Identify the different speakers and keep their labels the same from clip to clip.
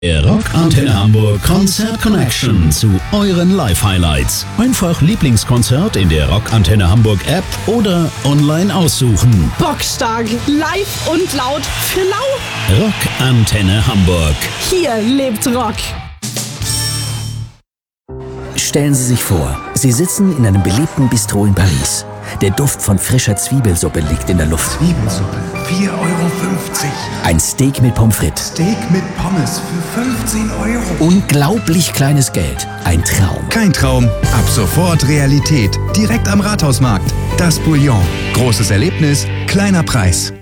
Speaker 1: Der Rock Antenne Hamburg Konzert Connection zu euren Live-Highlights. Einfach Lieblingskonzert in der Rock Antenne Hamburg App oder online aussuchen.
Speaker 2: Bockstark, live und laut für lau.
Speaker 1: Rock Antenne Hamburg.
Speaker 2: Hier lebt Rock.
Speaker 3: Stellen Sie sich vor, Sie sitzen in einem beliebten Bistro in Paris. Der Duft von frischer Zwiebelsuppe liegt in der Luft.
Speaker 4: Zwiebelsuppe, 4,50 €.
Speaker 3: Ein Steak mit Pommes frites.
Speaker 4: Steak mit Pommes für 15 €.
Speaker 3: Unglaublich kleines Geld. Ein Traum.
Speaker 5: Kein Traum, ab sofort Realität. Direkt am Rathausmarkt. Das Bouillon. Großes Erlebnis, kleiner Preis.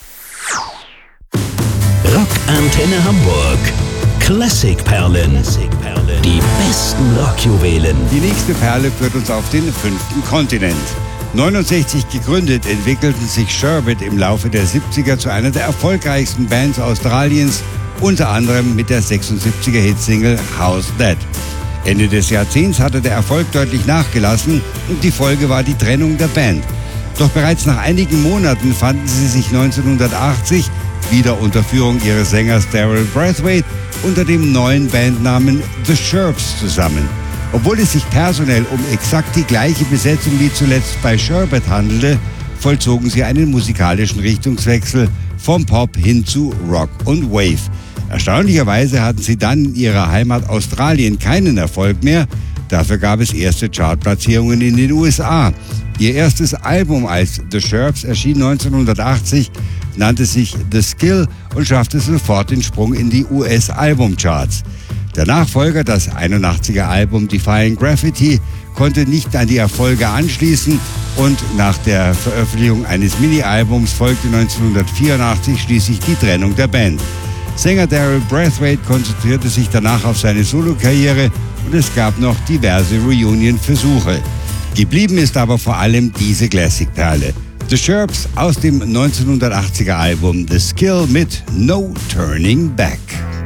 Speaker 1: Rock Antenne Hamburg. Classic-Perlen. Die besten Rockjuwelen.
Speaker 6: Die nächste Perle führt uns auf den 5. Kontinent. 1969 gegründet, entwickelten sich Sherbet im Laufe der 70er zu einer der erfolgreichsten Bands Australiens, unter anderem mit der 76er-Hitsingle How's That. Ende des Jahrzehnts hatte der Erfolg deutlich nachgelassen und die Folge war die Trennung der Band. Doch bereits nach einigen Monaten fanden sie sich 1980, wieder unter Führung ihres Sängers Daryl Braithwaite, unter dem neuen Bandnamen The Sherbs zusammen. Obwohl es sich personell um exakt die gleiche Besetzung wie zuletzt bei Sherbet handelte, vollzogen sie einen musikalischen Richtungswechsel vom Pop hin zu Rock und Wave. Erstaunlicherweise hatten sie dann in ihrer Heimat Australien keinen Erfolg mehr. Dafür gab es erste Chartplatzierungen in den USA. Ihr erstes Album als The Sherbs erschien 1980, nannte sich The Skill und schaffte sofort den Sprung in die US-Albumcharts. Der Nachfolger, das 81er Album Defying Graffiti, konnte nicht an die Erfolge anschließen und nach der Veröffentlichung eines Mini-Albums folgte 1984 schließlich die Trennung der Band. Sänger Daryl Braithwaite konzentrierte sich danach auf seine Solokarriere und es gab noch diverse Reunion-Versuche. Geblieben ist aber vor allem diese Classic-Perle. The Sherbs aus dem 1980er Album The Skill mit No Turning Back.